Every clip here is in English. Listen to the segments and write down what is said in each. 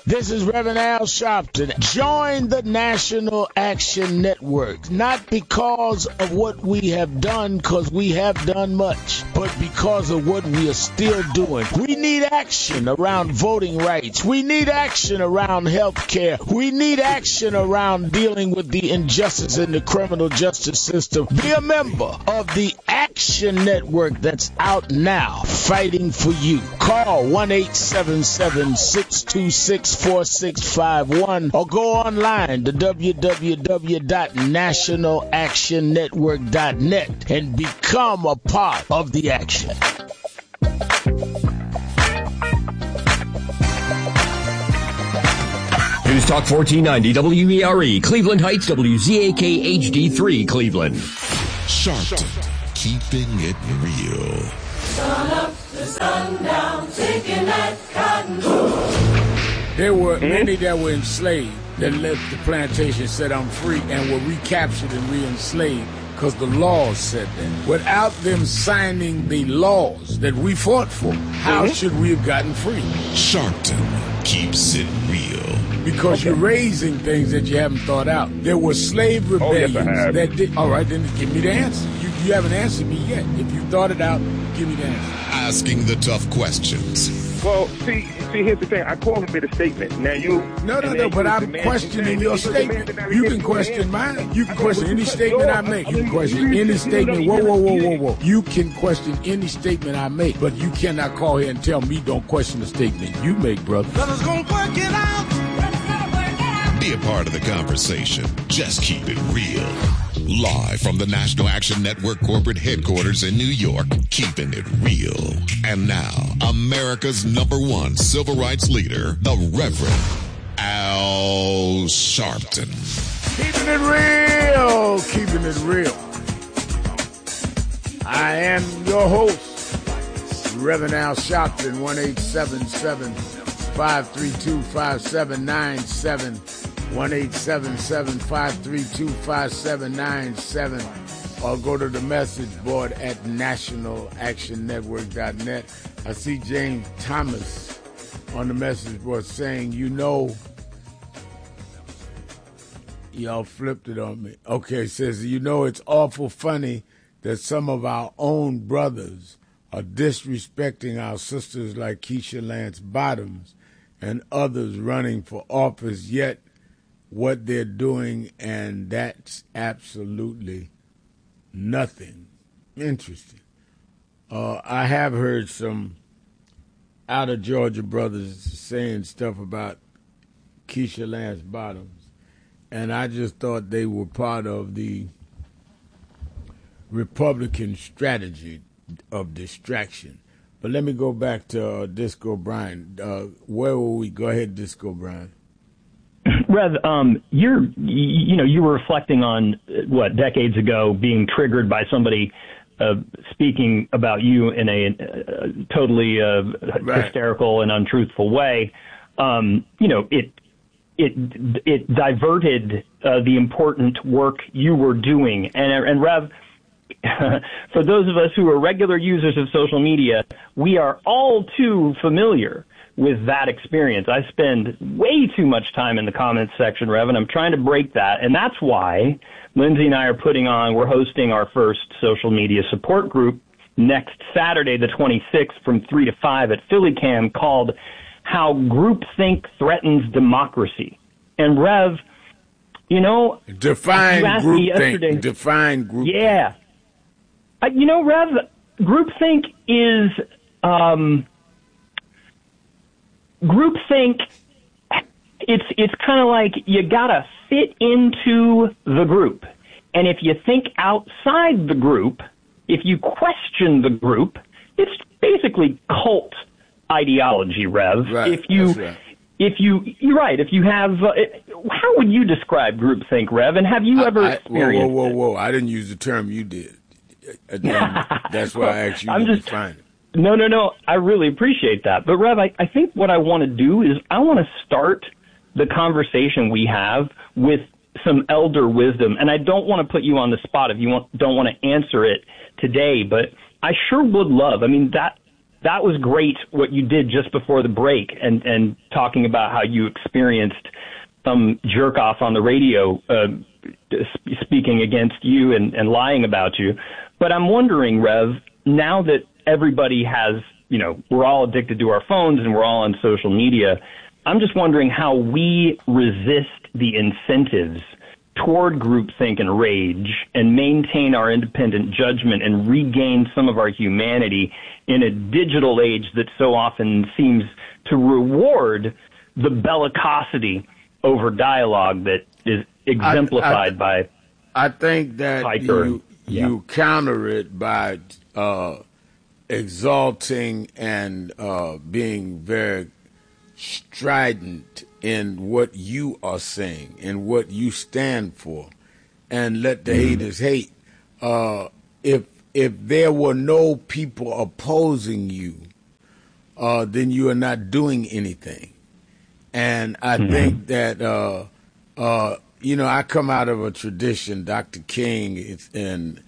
This is Reverend Al Sharpton. Join the National Action Network, not because of what we have done, because we have done much, but because of what we are still doing. We need action around voting rights. We need action around health care. We need action around dealing with the injustice in the criminal justice system. Be a member of the Action Network that's out now, fighting for you. Call 1-877-626-4651 or go online to www.nationalactionnetwork.net and become a part of the action. News Talk 1490 WERE, Cleveland Heights, WZAK HD3, Cleveland. Sharpton, keeping it real. Sun up to sundown, taking that cotton. There were many that were enslaved that left the plantation, said I'm free, and were recaptured and re-enslaved because the laws said that. Without them signing the laws that we fought for, how should we have gotten free? Sharpton keeps it real. Because you're raising things that you haven't thought out. There were slave rebellions that did. All right, then give me the answer. You haven't answered me yet. If you thought it out, give me the answer. Asking the tough questions. Well, see, here's the thing. I call him made a statement. Now you... No, but I'm questioning your statement. You can question mine. You can question any statement I make. You can question any statement. Whoa. You can question any statement I make, but you cannot call here and tell me don't question the statement you make, brother. Brothers gonna work it out. Be a part of the conversation. Just keep it real. Live from the National Action Network corporate headquarters in New York, keeping it real. And now, America's #1 civil rights leader, the Reverend Al Sharpton. Keeping it real. Keeping it real. I am your host, Reverend Al Sharpton, 1-877-532-5797. 1-877-532-5797, or go to the message board at nationalactionnetwork.net. I see James Thomas on the message board saying, y'all flipped it on me. Okay, says, it's awful funny that some of our own brothers are disrespecting our sisters like Keisha Lance Bottoms and others running for office, yet what they're doing, and that's absolutely nothing. Interesting. I have heard some out of Georgia brothers saying stuff about Keisha Lance Bottoms, and I just thought they were part of the Republican strategy of distraction. But let me go back to Disco Brian. Where were we? Go ahead, Disco Brian. Rev, you were reflecting on decades ago being triggered by somebody speaking about you in a totally hysterical and untruthful way. It diverted the important work you were doing, and Rev. For those of us who are regular users of social media, we are all too familiar with that experience. I spend way too much time in the comments section, Rev, and I'm trying to break that. And that's why Lindsay and I are we're hosting our first social media support group next Saturday, the 26th, from 3 to 5 at PhillyCam, called How Groupthink Threatens Democracy. And Rev, define groupthink. Define groupthink. Yeah. Rev, groupthink is, groupthink, it's kind of like you gotta fit into the group. And if you think outside the group, if you question the group, it's basically cult ideology, Rev. Right. You're right. If you have, how would you describe groupthink, Rev? And have you ever experienced it? Whoa. I didn't use the term you did. That's why I asked you to define it. No. I really appreciate that. But, Rev, I think what I want to do is I want to start the conversation we have with some elder wisdom. And I don't want to put you on the spot if you don't want to answer it today. But I sure would love, that was great what you did just before the break and talking about how you experienced some jerk off on the radio speaking against you and lying about you. But I'm wondering, Rev, now that everybody has, we're all addicted to our phones and we're all on social media, I'm just wondering how we resist the incentives toward groupthink and rage and maintain our independent judgment and regain some of our humanity in a digital age that so often seems to reward the bellicosity over dialogue that is exemplified by. I think that you counter it by exalting and being very strident in what you are saying and what you stand for, and let the haters hate. If there were no people opposing you, then you are not doing anything. And I think that I come out of a tradition, Dr. King and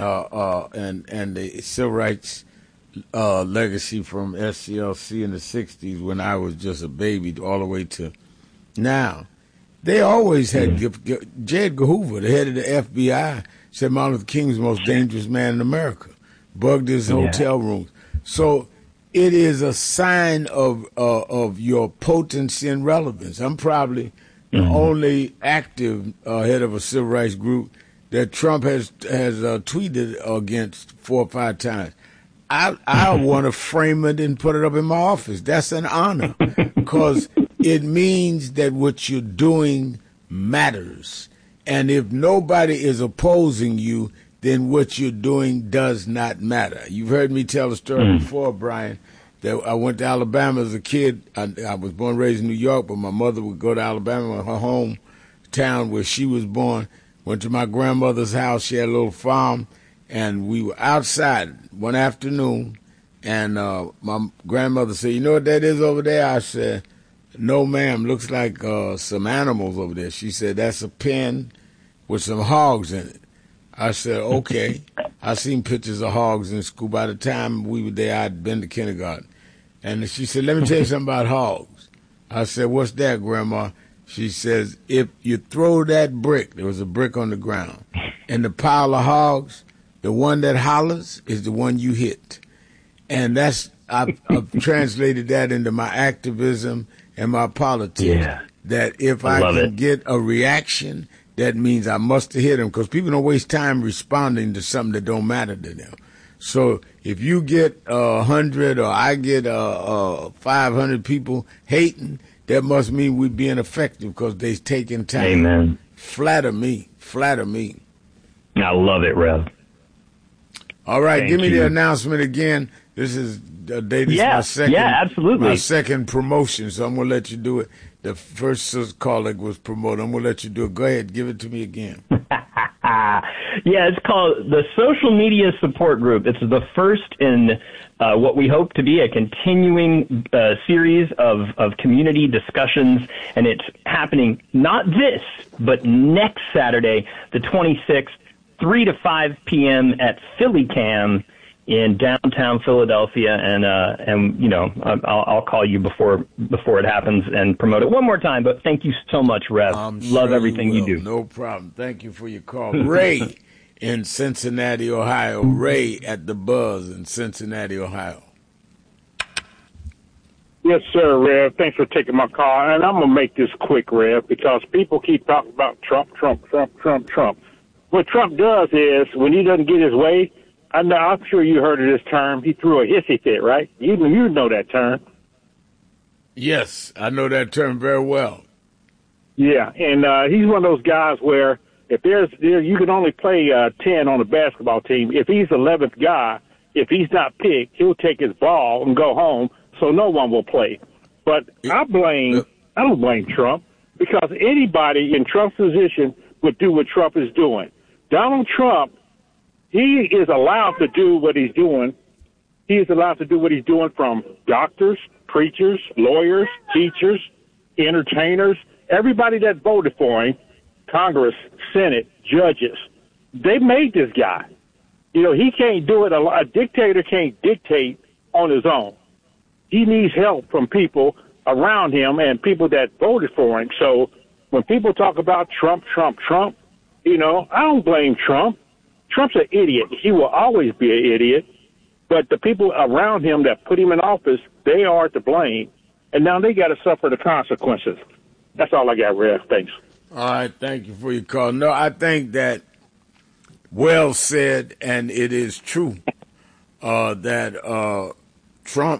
the civil rights legacy from SCLC in the 60s when I was just a baby all the way to now. They always had J. Edgar Hoover, the head of the FBI, said Martin Luther King was the most dangerous man in America, bugged his hotel rooms. So it is a sign of your potency and relevance. I'm probably the only active head of a civil rights group that Trump has tweeted against 4 or 5 times. I want to frame it and put it up in my office. That's an honor because it means that what you're doing matters. And if nobody is opposing you, then what you're doing does not matter. You've heard me tell the story before, Brian, that I went to Alabama as a kid. I was born and raised in New York, but my mother would go to Alabama, her hometown where she was born. Went to my grandmother's house. She had a little farm. And we were outside one afternoon, and my grandmother said, "You know what that is over there?" I said, "No, ma'am. Looks like some animals over there." She said, "That's a pen with some hogs in it." I said, "Okay." I seen pictures of hogs in school. By the time we were there, I'd been to kindergarten. And she said, "Let me tell you something about hogs." I said, "What's that, Grandma?" She says, "If you throw that brick," there was a brick on the ground, "in the pile of hogs, the one that hollers is the one you hit." And I've translated that into my activism and my politics. Yeah. That if I can get a reaction, that means I must have hit them, because people don't waste time responding to something that don't matter to them. So if you get 100 or I get 500 people hating, that must mean we're being effective because they're taking time. Amen. Flatter me. I love it, Rev. All right, give me the announcement again. This is my second promotion, so I'm going to let you do it. The first colleague was promoted. I'm going to let you do it. Go ahead, give it to me again. It's called the Social Media Support Group. It's the first in what we hope to be a continuing series of community discussions, and it's happening not this, but next Saturday, the 26th, 3 to 5 p.m. at PhillyCam in downtown Philadelphia, and I'll call you before it happens and promote it one more time. But thank you so much, Rev. Love everything you do. No problem. Thank you for your call, Ray in Cincinnati, Ohio. Ray at the Buzz in Cincinnati, Ohio. Yes, sir, Rev. Thanks for taking my call, and I'm gonna make this quick, Rev, because people keep talking about Trump. What Trump does is, when he doesn't get his way, I'm sure you heard of this term, he threw a hissy fit, right? You know that term. Yes, I know that term very well. Yeah, and he's one of those guys where if you can only play 10 on a basketball team. If he's the 11th guy, if he's not picked, he'll take his ball and go home, so no one will play. But I don't blame Trump, because anybody in Trump's position would do what Trump is doing. Donald Trump, he is allowed to do what he's doing. He is allowed to do what he's doing from doctors, preachers, lawyers, teachers, entertainers, everybody that voted for him, Congress, Senate, judges. They made this guy. He can't do it. A dictator can't dictate on his own. He needs help from people around him and people that voted for him. So when people talk about Trump, you know, I don't blame Trump. Trump's an idiot. He will always be an idiot. But the people around him that put him in office, they are to blame. And now they got to suffer the consequences. That's all I got, Rev. Thanks. All right, thank you for your call. No, I think that well said, and it is true that Trump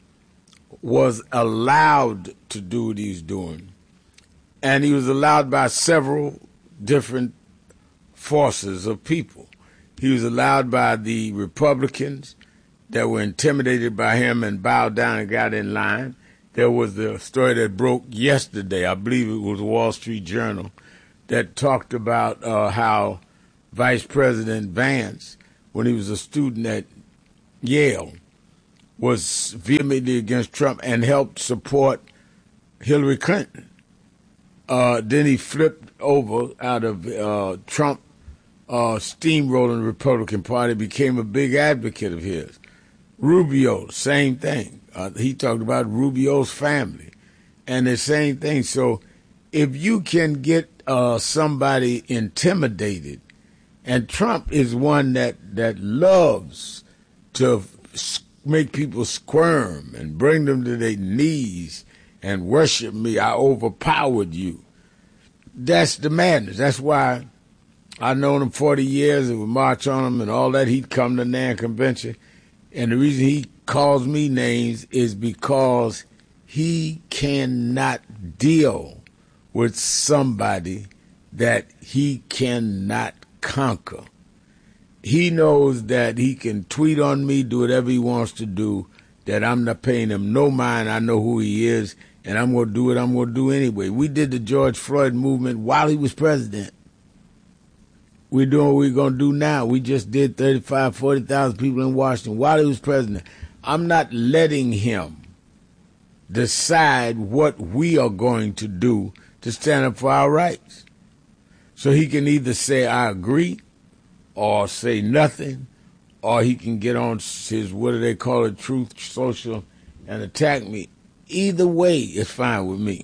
was allowed to do what he's doing. And he was allowed by several different forces of people. He was allowed by the Republicans that were intimidated by him and bowed down and got in line. There was the story that broke yesterday, I believe it was Wall Street Journal, that talked about how Vice President Vance, when he was a student at Yale, was vehemently against Trump and helped support Hillary Clinton. Then he flipped over out of Trump steamrolling the Republican Party, became a big advocate of his. Rubio, same thing. He talked about Rubio's family and the same thing. So if you can get somebody intimidated, and Trump is one that loves to make people squirm and bring them to their knees and worship me, I overpowered you. That's the madness. That's why I've known him 40 years and would march on him and all that. He'd come to the NAN convention. And the reason he calls me names is because he cannot deal with somebody that he cannot conquer. He knows that he can tweet on me, do whatever he wants to do, that I'm not paying him no mind. I know who he is, and I'm going to do what I'm going to do anyway. We did the George Floyd movement while he was president. We're doing what we're going to do now. We just did 35,000, 40,000 people in Washington while he was president. I'm not letting him decide what we are going to do to stand up for our rights. So he can either say, I agree, or say nothing, or he can get on his, what do they call it, Truth Social, and attack me. Either way is fine with me.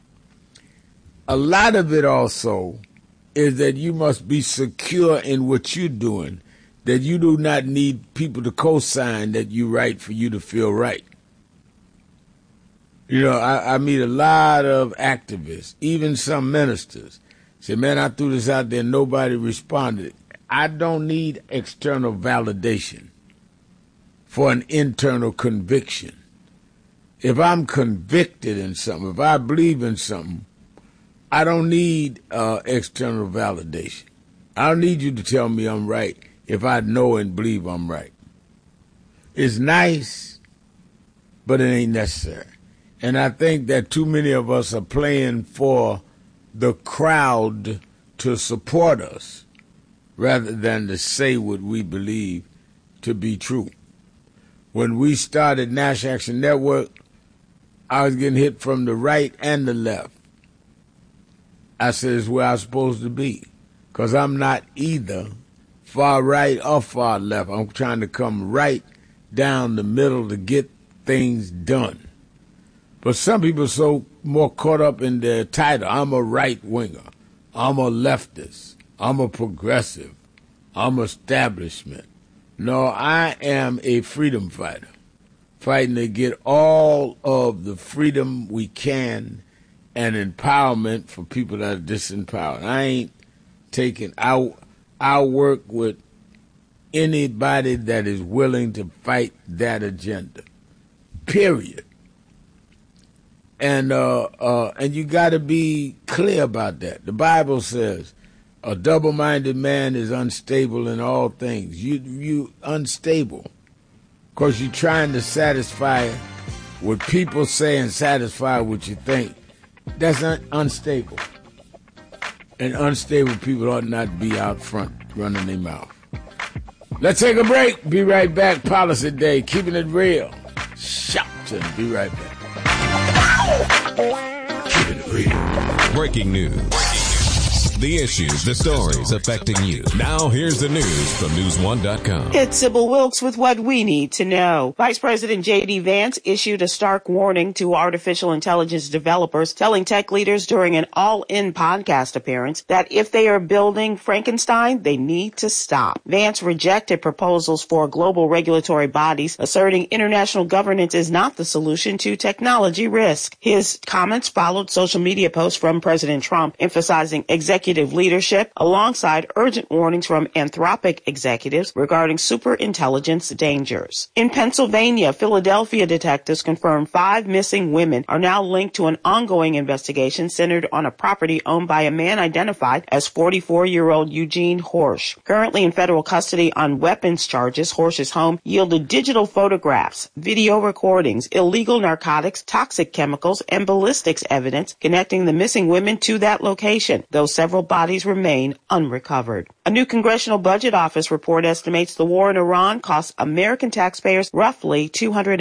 A lot of it also is that you must be secure in what you're doing, that you do not need people to co-sign that you're right for you to feel right. You know, I meet a lot of activists, even some ministers, say, man, I threw this out there, nobody responded. I don't need external validation for an internal conviction. If I'm convicted in something, if I believe in something, I don't need external validation. I don't need you to tell me I'm right if I know and believe I'm right. It's nice, but it ain't necessary. And I think that too many of us are playing for the crowd to support us rather than to say what we believe to be true. When we started National Action Network, I was getting hit from the right and the left. I said it's where I'm supposed to be, because I'm not either far right or far left. I'm trying to come right down the middle to get things done. But some people are so more caught up in their title. I'm a right-winger. I'm a leftist. I'm a progressive. I'm establishment. No, I am a freedom fighter, fighting to get all of the freedom we can and empowerment for people that are disempowered. I ain't taking I'll work with anybody that is willing to fight that agenda. Period. And you got to be clear about that. The Bible says a double-minded man is unstable in all things. You unstable because you're trying to satisfy what people say and satisfy what you think. That's unstable. And unstable people ought not be out front running their mouth. Let's take a break. Be right back. Policy Day. Keeping it real. Shouting. Be right back. Keeping it real. Breaking news. The issues, the stories affecting you. Now here's the news from News1.com. It's Sybil Wilkes with what we need to know. Vice President J.D. Vance issued a stark warning to artificial intelligence developers, telling tech leaders during an All-In podcast appearance that if they are building Frankenstein, they need to stop. Vance rejected proposals for global regulatory bodies, asserting international governance is not the solution to technology risk. His comments followed social media posts from President Trump emphasizing executive leadership alongside urgent warnings from Anthropic executives regarding superintelligence dangers. In Pennsylvania, Philadelphia detectives confirmed 5 missing women are now linked to an ongoing investigation centered on a property owned by a man identified as 44-year-old Eugene Horsch. Currently in federal custody on weapons charges, Horsch's home yielded digital photographs, video recordings, illegal narcotics, toxic chemicals, and ballistics evidence connecting the missing women to that location, though several bodies remain unrecovered. A new Congressional Budget Office report estimates the war in Iran cost American taxpayers roughly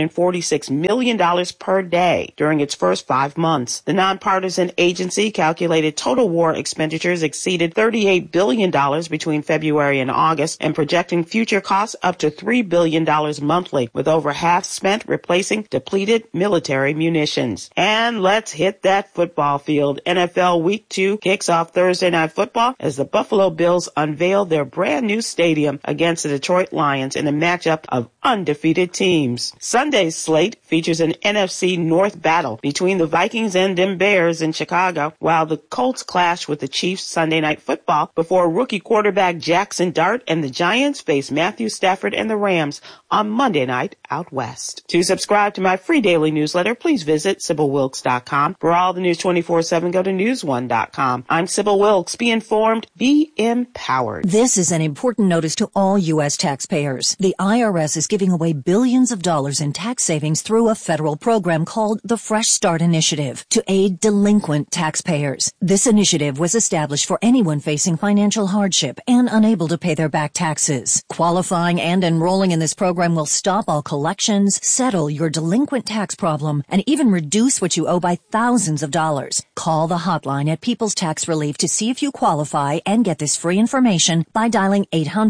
$246 million per day during its first 5 months. The nonpartisan agency calculated total war expenditures exceeded $38 billion between February and August, and projecting future costs up to $3 billion monthly, with over half spent replacing depleted military munitions. And let's hit that football field. NFL Week 2 kicks off Thursday Night Football as the Buffalo Bills unveil their brand new stadium against the Detroit Lions in a matchup of undefeated teams. Sunday's slate features an NFC North battle between the Vikings and them Bears in Chicago, while the Colts clash with the Chiefs Sunday Night Football before rookie quarterback Jackson Dart and the Giants face Matthew Stafford and the Rams on Monday night out west. To subscribe to my free daily newsletter, please visit SybilWilkes.com. For all the news 24/7, go to News1.com. I'm Sybil Wilkes. Be informed, be empowered. This is an important notice to all U.S. taxpayers. The IRS is giving away billions of dollars in tax savings through a federal program called the Fresh Start Initiative to aid delinquent taxpayers. This initiative was established for anyone facing financial hardship and unable to pay their back taxes. Qualifying and enrolling in this program will stop all collections, settle your delinquent tax problem, and even reduce what you owe by thousands of dollars. Call the hotline at People's Tax Relief to see if you qualify and get this free information by dialing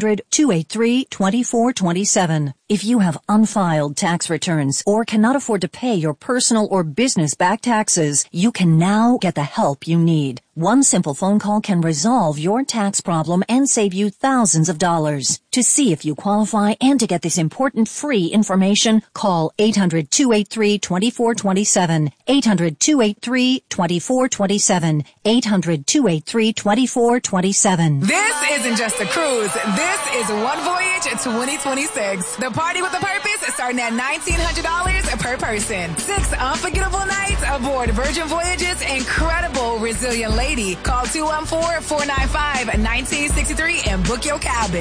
800-283-2427. If you have unfiled tax returns or cannot afford to pay your personal or business back taxes, you can now get the help you need. One simple phone call can resolve your tax problem and save you thousands of dollars. To see if you qualify and to get this important free information, call 800-283-2427, 800-283-2427, 800-283-2427. This isn't just a cruise. This is One Voyage 2026. The party with a purpose starting at $1,900 per person. 6 unforgettable nights aboard Virgin Voyage's incredible Resilient Lady. Call 214-495-1963 and book your cabin.